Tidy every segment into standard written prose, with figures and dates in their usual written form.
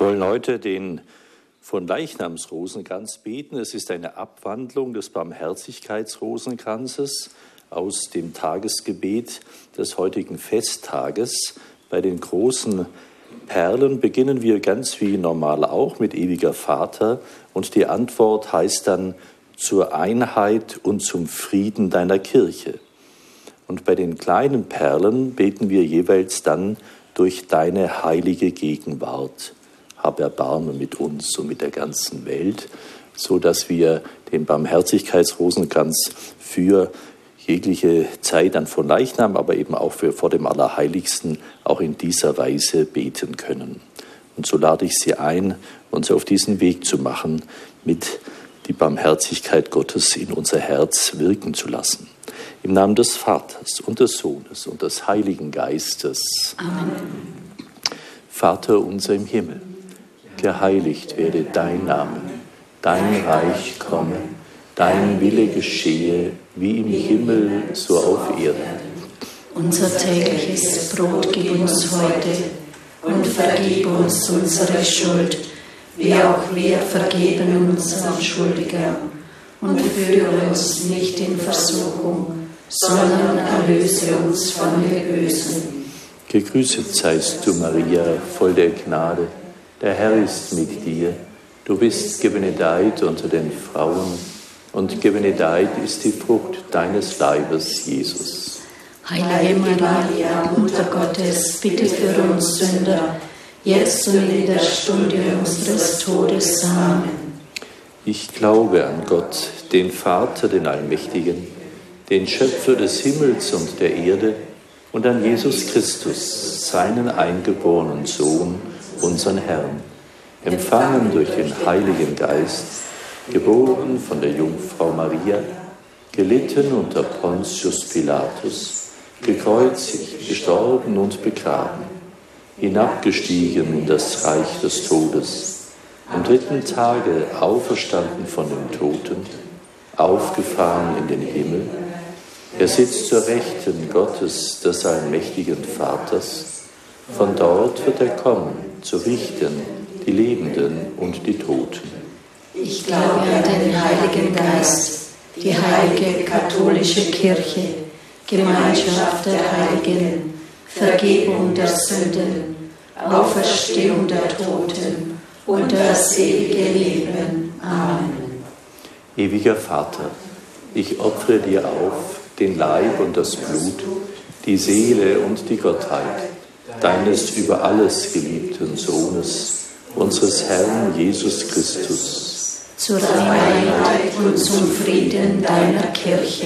wollen heute den Fronleichnamsrosenkranz beten. Es ist eine Abwandlung des Barmherzigkeitsrosenkranzes aus dem Tagesgebet des heutigen Festtages. Bei den großen Perlen beginnen wir ganz wie normal auch mit Ewiger Vater und die Antwort heißt dann zur Einheit und zum Frieden deiner Kirche. Und bei den kleinen Perlen beten wir jeweils dann durch deine heilige Gegenwart. Hab Erbarmen mit uns und mit der ganzen Welt, so dass wir den Barmherzigkeitsrosenkranz für jegliche Zeit an Fronleichnam, aber eben auch für vor dem Allerheiligsten auch in dieser Weise beten können. Und so lade ich Sie ein, uns auf diesen Weg zu machen, mit die Barmherzigkeit Gottes in unser Herz wirken zu lassen. Im Namen des Vaters und des Sohnes und des Heiligen Geistes. Amen. Vater unser im Himmel, geheiligt werde dein Name, dein Reich komme, dein Wille geschehe, wie im Himmel, so auf Erden. Unser tägliches Brot gib uns heute und vergib uns unsere Schuld, wie auch wir vergeben unseren Schuldigern. Und führe uns nicht in Versuchung, sondern erlöse uns von dem Bösen. Gegrüßet seist du, Maria, voll der Gnade. Der Herr ist mit dir. Du bist gebenedeit unter den Frauen und gebenedeit ist die Frucht deines Leibes, Jesus. Heilige Maria, Mutter Gottes, bitte für uns Sünder, jetzt und in der Stunde unseres Todes. Amen. Ich glaube an Gott, den Vater, den Allmächtigen, den Schöpfer des Himmels und der Erde, und an Jesus Christus, seinen eingeborenen Sohn, unseren Herrn, empfangen durch den Heiligen Geist, geboren von der Jungfrau Maria, gelitten unter Pontius Pilatus, gekreuzigt, gestorben und begraben, hinabgestiegen in das Reich des Todes, am dritten Tage auferstanden von den Toten, aufgefahren in den Himmel. Er sitzt zur Rechten Gottes, des allmächtigen Vaters. Von dort wird er kommen, zu richten die Lebenden und die Toten. Ich glaube an den Heiligen Geist, die heilige katholische Kirche, Gemeinschaft der Heiligen, Vergebung der Sünden, Auferstehung der Toten und das ewige Leben. Amen. Ewiger Vater, ich opfere dir auf den Leib und das Blut, die Seele und die Gottheit deines über alles geliebten Sohnes, unseres Herrn Jesus Christus, zur Einheit und zum Frieden deiner Kirche.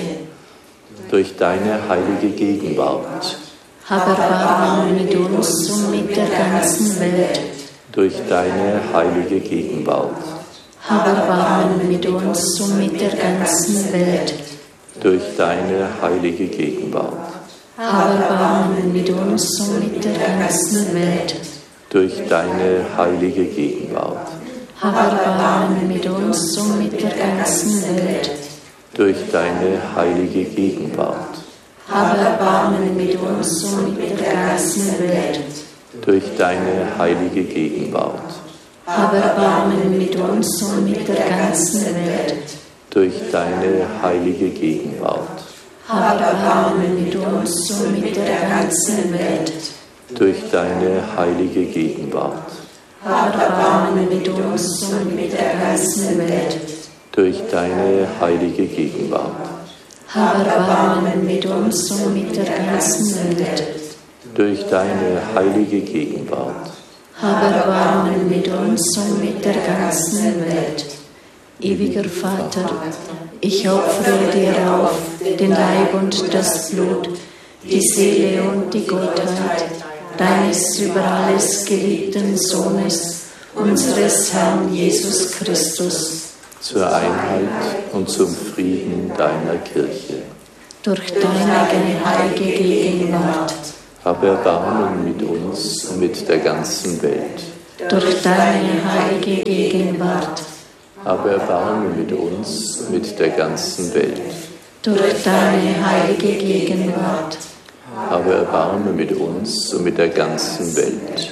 Durch deine heilige Gegenwart, hab Erbarmen mit uns und mit der ganzen Welt. Durch deine heilige Gegenwart, hab Erbarmen mit uns und mit der ganzen Welt. Durch deine heilige Gegenwart, hab Erbarmen mit uns und mit der ganzen Welt. Durch deine heilige Gegenwart, hab Erbarmen mit uns und mit der ganzen Welt. Durch deine heilige Gegenwart, hab Erbarmen mit uns und mit der ganzen Welt. Durch deine heilige Gegenwart, hab Erbarmen mit uns und mit der ganzen Welt. Durch deine heilige Gegenwart, hab Erbarmen mit uns und mit der ganzen Welt. Durch deine heilige Gegenwart, hab Erbarmen mit uns und mit der ganzen Welt. Durch deine heilige Gegenwart, hab Erbarmen mit uns und mit der ganzen Welt. Durch deine heilige Gegenwart, hab Erbarmen mit uns und mit der ganzen Welt. Ewiger Vater, ich opfere dir auf den Leib und das Blut, die Seele und die Gottheit deines über alles geliebten Sohnes, unseres Herrn Jesus Christus, zur Einheit und zum Frieden deiner Kirche. Durch deine heilige Gegenwart, hab Erbarmen mit uns und mit der ganzen Welt. Durch deine heilige Gegenwart, hab Erbarmen mit uns und mit der ganzen Welt. Durch deine heilige Gegenwart, habe Erbarmen mit uns und mit der ganzen Welt.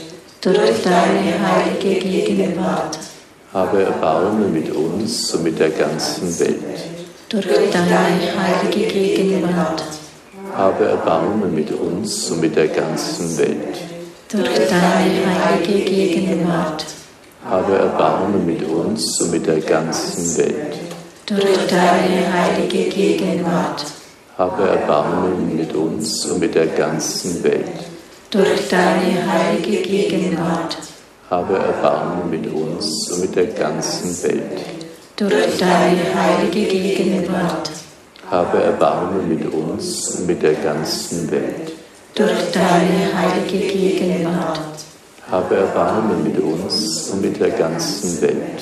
durch deine heilige Gegenwart. Habe Erbarmen mit uns und mit der ganzen Welt. Durch deine heilige Gegenwart. Habe Erbarmen mit uns und mit der ganzen Welt. Durch deine heilige Gegenwart. Habe Erbarmen mit uns und mit der ganzen Welt. Durch deine heilige Gegenwart. Habe Erbarmen mit uns und mit der ganzen Welt. Durch deine heilige Gegenwart. Habe Erbarmen mit uns und mit der ganzen Welt. Durch deine heilige Gegenwart. Habe Erbarmen mit uns und mit der ganzen Welt. Durch deine heilige Gegenwart. Habe Erbarmen mit uns und mit der ganzen Welt.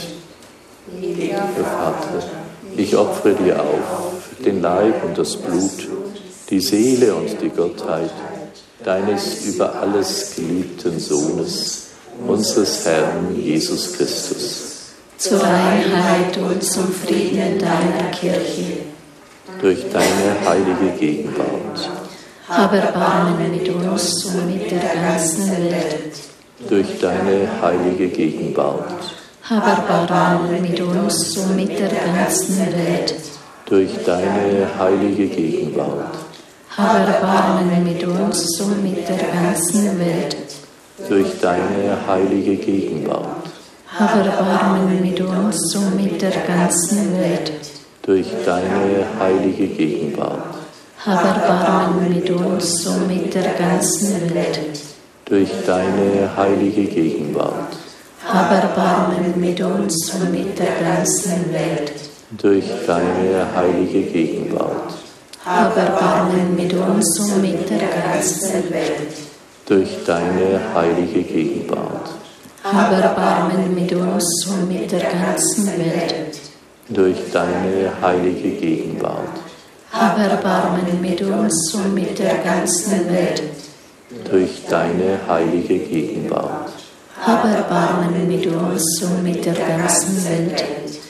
Herr Vater, ich opfere dir auf den Leib und das Blut, die Seele und die Gottheit deines über alles geliebten Sohnes, unseres Herrn Jesus Christus. Zur Reinheit und zum Frieden deiner Kirche. Durch deine heilige Gegenwart. Hab Erbarmen mit uns und mit der ganzen Welt. Durch deine heilige Gegenwart. Hab Erbarmen mit uns und mit der ganzen Welt. Durch deine heilige Gegenwart. Hab Erbarmen mit uns und mit der ganzen Welt. Durch deine heilige Gegenwart. Hab Erbarmen mit uns und mit der ganzen Welt. Durch deine heilige Gegenwart. Hab Erbarmen mit uns und mit der ganzen Welt. Durch deine heilige Gegenwart. Hab Erbarmen mit uns und mit der ganzen Welt. Durch deine heilige Gegenwart. Hab Erbarmen mit uns und mit der ganzen Welt. Durch deine heilige Gegenwart. Hab Erbarmen mit uns und mit der ganzen Welt. Durch deine heilige Gegenwart. Hab Erbarmen mit uns und mit der ganzen Welt. Durch deine heilige Gegenwart. Hab Erbarmen mit uns und mit der ganzen Welt.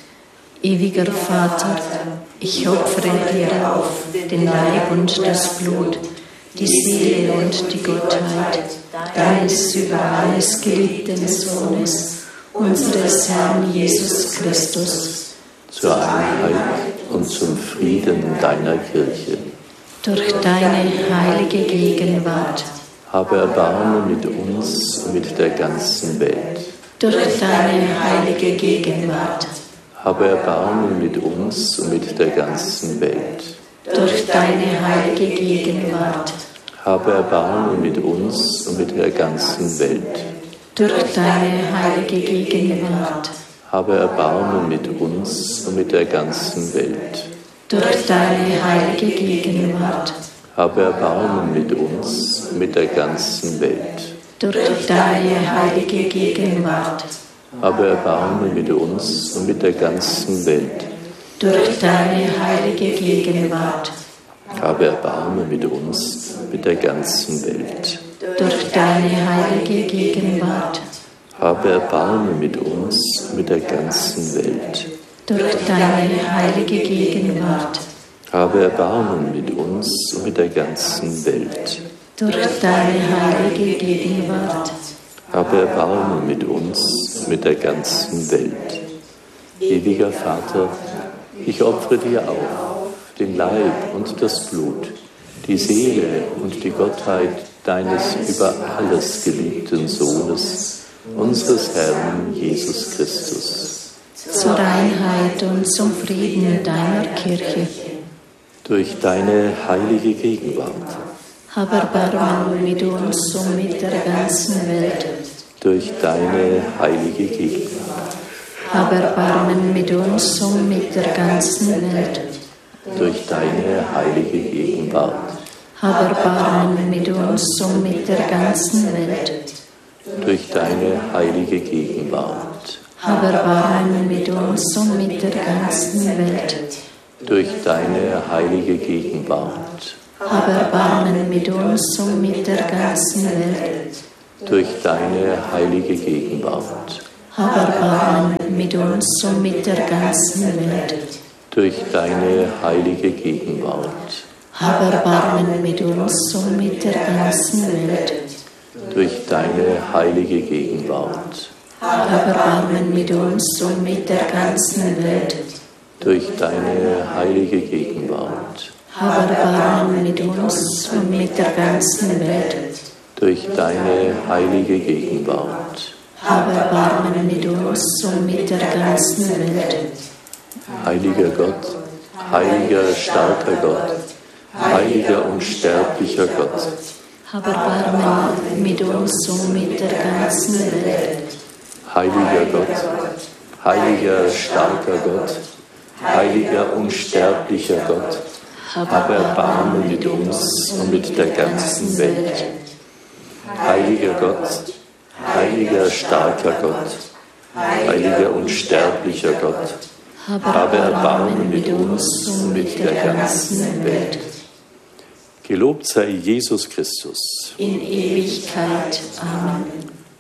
Ewiger Vater, ich opfere dir auf den Leib und das Blut, die Seele und die Gottheit deines über alles geliebten Sohnes, unseres Herrn Jesus Christus, zur Einheit und zum Frieden deiner Kirche. durch deine heilige Gegenwart. Habe Erbarmen mit uns und mit der ganzen Welt. Durch deine heilige Gegenwart. Habe Erbarmen mit uns und mit der ganzen Welt. Durch deine heilige Gegenwart. Habe Erbarmen mit uns und mit der ganzen Welt. Durch deine heilige Gegenwart. Habe Erbarmen mit uns und mit der ganzen Welt. Durch deine heilige Gegenwart. Habe Erbarmen mit uns und mit der ganzen Welt. Durch deine heilige Gegenwart. Habe Erbarmen mit uns und mit der ganzen Welt. Durch deine heilige Gegenwart. Habe Erbarmen mit uns und mit der ganzen Welt. Durch deine heilige Gegenwart. Habe Erbarmen mit uns und mit der ganzen Welt. Durch deine heilige Gegenwart. Habe Erbarmen mit uns und mit der ganzen Welt. Durch deine heilige Gegenwart. Habe Erbarmen mit uns und mit der ganzen Welt. Ewiger Vater, ich opfere dir auf den Leib und das Blut, die Seele und die Gottheit deines über alles geliebten Sohnes, unseres Herrn Jesus Christus. Zur Reinheit und zum Frieden deiner Kirche. Durch deine heilige Gegenwart. Hab Erbarmen mit uns und mit der ganzen Welt. Durch deine heilige Gegenwart. Hab Erbarmen mit uns und mit der ganzen Welt. Durch deine heilige Gegenwart. Hab Erbarmen mit uns und mit der ganzen Welt. Durch deine heilige Gegenwart. Hab Erbarmen mit uns und mit der ganzen Welt. Durch deine heilige Gegenwart. Hab Erbarmen mit uns und mit der ganzen Welt. Durch deine heilige Gegenwart. Hab Erbarmen mit uns und mit der ganzen Welt. Durch deine heilige Gegenwart. Hab Erbarmen mit uns und mit der ganzen Welt. durch deine heilige Gegenwart. Hab Erbarmen mit uns und mit der ganzen Welt. Durch deine heilige Gegenwart. Hab Erbarmen mit uns und mit der ganzen Welt. Durch deine heilige Gegenwart. Hab Erbarmen mit uns und mit der ganzen Welt. Heiliger Gott, heiliger, starker Gott, heiliger, unsterblicher Gott. Hab Erbarmen mit uns und mit der ganzen Welt. Heiliger Gott, heiliger, starker Gott, heiliger, unsterblicher Gott. Hab Erbarmen mit uns und mit der ganzen Welt. Heiliger Gott, heiliger, starker Gott, heiliger, unsterblicher Gott. Habe Erbarmen mit uns und mit der ganzen Welt. Gelobt sei Jesus Christus. In Ewigkeit. Amen.